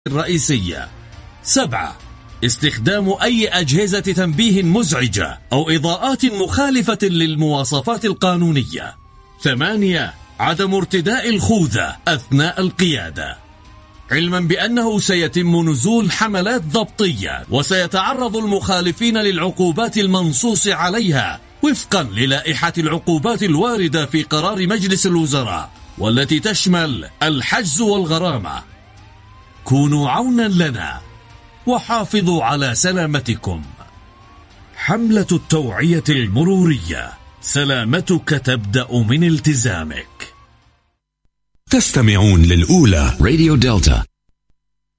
الرئيسية. 7. استخدام أي أجهزة تنبيه مزعجة أو إضاءات مخالفة للمواصفات القانونية. 8. عدم ارتداء الخوذة أثناء القيادة، علما بأنه سيتم نزول حملات ضبطية وسيتعرض المخالفين للعقوبات المنصوص عليها وفقا للائحة العقوبات الواردة في قرار مجلس الوزراء، والتي تشمل الحجز والغرامة. كونوا عونا لنا وحافظوا على سلامتكم. حملة التوعية المرورية، سلامتك تبدأ من التزامك. تستمعون للأولى راديو دلتا